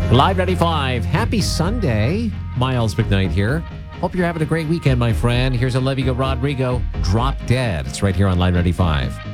Live 95. Happy Sunday. Miles McKnight here. Hope you're having a great weekend, my friend. Here's Olivia Rodrigo, Drop Dead. It's right here on Live 95.